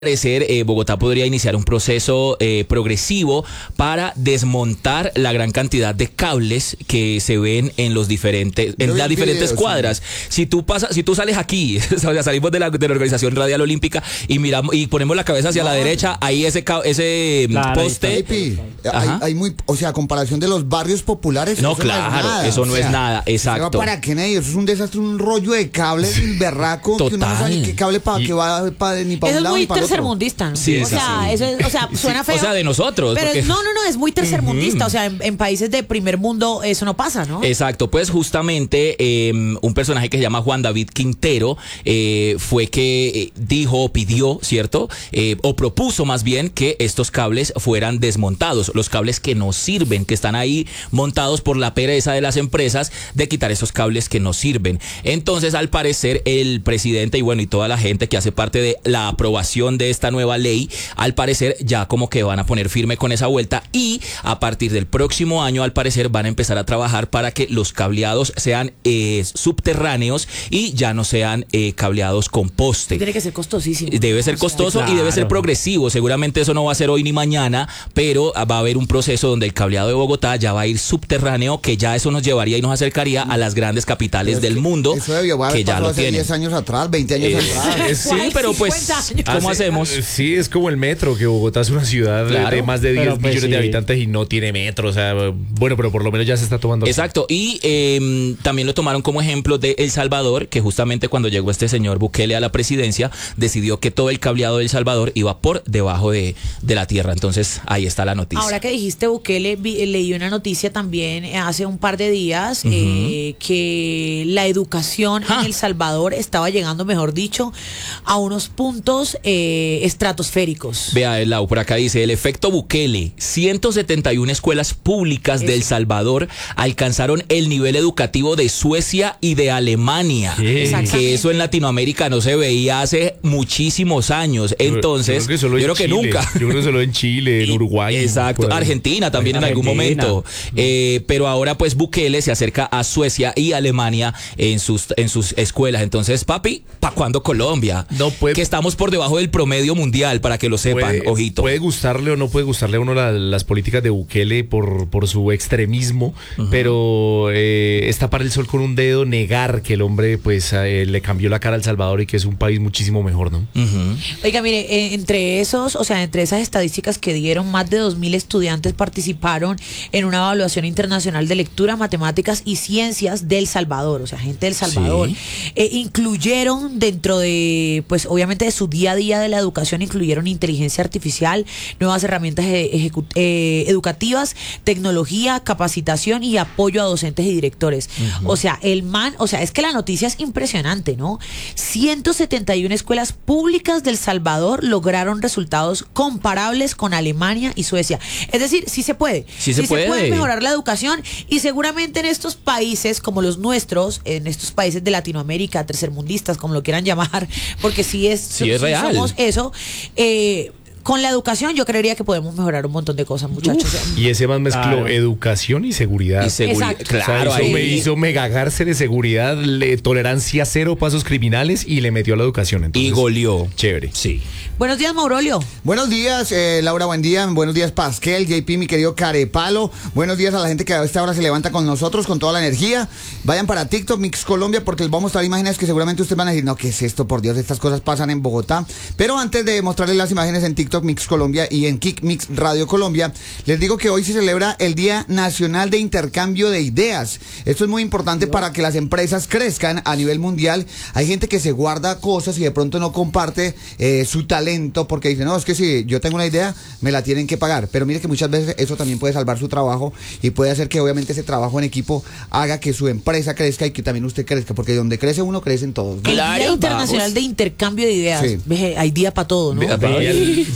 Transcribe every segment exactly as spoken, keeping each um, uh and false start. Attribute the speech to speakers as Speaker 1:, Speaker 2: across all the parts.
Speaker 1: parecer, eh, Bogotá podría iniciar un proceso eh, progresivo para desmontar la gran cantidad de cables que se ven en los diferentes, en las diferentes video, cuadras. Sí. Si tú pasas, si tú sales aquí, o sea, salimos de la, de la Organización Radial Olímpica y miramos y ponemos la cabeza hacia no. la derecha, ahí ese ese claro, poste.
Speaker 2: Hay, hay muy, o sea, a comparación de los barrios populares.
Speaker 1: No, claro, no es nada. eso no o sea, es nada, exacto.
Speaker 2: ¿Para qué nadie? Eso es un desastre, un rollo de cables, el berraco.
Speaker 1: Total.
Speaker 2: Que uno no sabe ni qué cable para que va pa, ni para un lado ni para otro.
Speaker 3: Tercermundista, ¿no?
Speaker 1: Sí,
Speaker 3: o sea,
Speaker 1: sí.
Speaker 3: eso es, o sea, suena feo.
Speaker 1: O sea, de nosotros.
Speaker 3: Pero
Speaker 1: porque...
Speaker 3: no, no, no, es muy tercermundista. Uh-huh. O sea, en, en países de primer mundo eso no pasa, ¿no?
Speaker 1: Exacto, pues justamente eh, un personaje que se llama Juan David Quintero eh, fue que eh, dijo, pidió, ¿cierto? Eh, o propuso más bien que estos cables fueran desmontados. Los cables que no sirven, que están ahí montados por la pereza de las empresas de quitar esos cables que no sirven. Entonces, al parecer, el presidente y bueno, y toda la gente que hace parte de la aprobación de esta nueva ley, al parecer ya como que van a poner firme con esa vuelta y a partir del próximo año al parecer van a empezar a trabajar para que los cableados sean eh, subterráneos y ya no sean eh, cableados con poste.
Speaker 3: Tiene que ser costosísimo.
Speaker 1: Debe ser costoso claro. y debe ser progresivo. Seguramente eso no va a ser hoy ni mañana, pero va a haber un proceso donde el cableado de Bogotá ya va a ir subterráneo, que ya eso nos llevaría y nos acercaría a las grandes capitales del mundo.
Speaker 2: Eso debió haber
Speaker 1: que ya lo
Speaker 2: hace
Speaker 1: tienen.
Speaker 2: diez años atrás, veinte años
Speaker 1: eh,
Speaker 2: atrás.
Speaker 1: Sí, pero pues, ¿cómo
Speaker 4: hace,
Speaker 1: hacemos?
Speaker 4: Sí, es como el metro, que Bogotá es una ciudad claro, de más de diez pues millones sí. de habitantes y no tiene metro. O sea, bueno, pero por lo menos ya se está tomando.
Speaker 1: Exacto, y eh, también lo tomaron como ejemplo de El Salvador, que justamente cuando llegó este señor Bukele a la presidencia, decidió que todo el cableado de El Salvador iba por debajo de, de la tierra. Entonces, ahí está la noticia.
Speaker 3: Ahora que dijiste Bukele, vi, leí una noticia también hace un par de días, uh-huh. eh, que la educación ¿Ah? en El Salvador estaba llegando, mejor dicho, a unos puntos eh, estratosféricos.
Speaker 1: Vea, Lau, por acá dice, el efecto Bukele, ciento setenta y una escuelas públicas Eso. de El Salvador alcanzaron el nivel educativo de Suecia y de Alemania, que eso en Latinoamérica no se veía hace muchísimos años. Entonces,
Speaker 4: yo creo que,
Speaker 1: yo creo que nunca.
Speaker 4: Yo creo que solo en Chile, en Uruguay.
Speaker 1: Exacto, pues, Argentina también en Argentina. algún momento. Eh, pero ahora pues Bukele se acerca a Suecia y Alemania en sus, en sus escuelas. Entonces, papi, ¿para cuándo Colombia?
Speaker 4: No puede,
Speaker 1: que estamos por debajo del promedio mundial, para que lo sepan,
Speaker 4: puede,
Speaker 1: ojito.
Speaker 4: Puede gustarle o no puede gustarle a uno la, las políticas de Bukele por, por su extremismo, uh-huh. pero eh, es tapar el sol con un dedo, negar que el hombre pues eh, le cambió la cara a El Salvador y que es un país muchísimo mejor, ¿no?
Speaker 1: Uh-huh.
Speaker 3: Oiga, mire, eh, entre esos, o sea, entre esas estadísticas que dieron, más de dos mil estudiantes participaron en una evaluación internacional de lectura, matemáticas y ciencias de El Salvador, o sea, gente del Salvador. Sí. Eh, incluyeron dentro de, pues obviamente de su día a día de la educación, incluyeron inteligencia artificial, nuevas herramientas ejecu- eh, educativas, tecnología, capacitación y apoyo a docentes y directores. Uh-huh. O sea, el man, o sea, es que la noticia es impresionante, ¿no? ciento setenta y una escuelas públicas del Salvador lograron resultados comparables con Alemania y Suecia. Es decir, sí se puede.
Speaker 1: Sí se
Speaker 3: sí
Speaker 1: puede.
Speaker 3: se puede mejorar la educación y seguramente en estos países como los nuestros, en estos países de Latinoamérica, tercermundistas, como lo quieran llamar, porque sí es,
Speaker 1: sí es
Speaker 3: sí
Speaker 1: real.
Speaker 3: somos eso, eh, con la educación yo creería que podemos mejorar un montón de cosas, muchachos.
Speaker 4: Uf, y ese man mezcló claro. educación y seguridad.
Speaker 1: Y seguridad.
Speaker 4: Claro, o sea, hizo, me hizo megacárcel de seguridad, le, tolerancia cero, pasos criminales y le metió a la educación. Entonces,
Speaker 1: y goleó.
Speaker 4: Chévere.
Speaker 1: Sí.
Speaker 3: Buenos días, Maurolio.
Speaker 2: Buenos días, eh, Laura, buen día. Buenos días, Pasquel, J P, mi querido Carepalo. Buenos días a la gente que a esta hora se levanta con nosotros, con toda la energía. Vayan para TikTok, Mix Colombia, porque les voy a mostrar imágenes que seguramente ustedes van a decir, no, ¿qué es esto? Por Dios, estas cosas pasan en Bogotá. Pero antes de mostrarles las imágenes en TikTok, Mix Colombia y en Kick Mix Radio Colombia, les digo que hoy se celebra el Día Nacional de Intercambio de Ideas. Esto es muy importante para que las empresas crezcan a nivel mundial. Hay gente que se guarda cosas y de pronto no comparte eh, su talento porque dice, no, es que si yo tengo una idea, me la tienen que pagar. Pero mire que muchas veces eso también puede salvar su trabajo y puede hacer que obviamente ese trabajo en equipo haga que su empresa crezca y que también usted crezca, porque donde crece uno, crecen todos, ¿no?
Speaker 3: El Día Internacional de Intercambio de Ideas. Sí. Ve, hay día para todo, ¿no?
Speaker 4: De, de,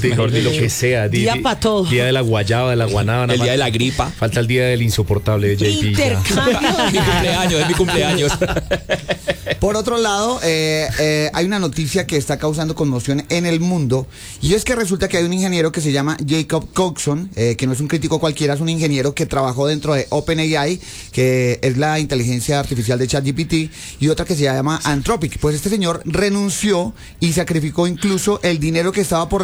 Speaker 4: de, de lo que sea.
Speaker 3: Día
Speaker 4: di-
Speaker 3: pa' todo.
Speaker 4: Día de la guayaba, de la guanábana.
Speaker 1: El día de la gripa.
Speaker 4: Falta el día del insoportable de J P. ya.
Speaker 3: Intercambio.
Speaker 1: mi cumpleaños, es mi cumpleaños.
Speaker 2: Por otro lado, eh, eh, hay una noticia que está causando conmoción en el mundo, y es que resulta que hay un ingeniero que se llama Jacob Coxon, eh, que no es un crítico cualquiera, es un ingeniero que trabajó dentro de OpenAI, que es la inteligencia artificial de ChatGPT, y otra que se llama Anthropic. Pues este señor renunció y sacrificó incluso el dinero que estaba por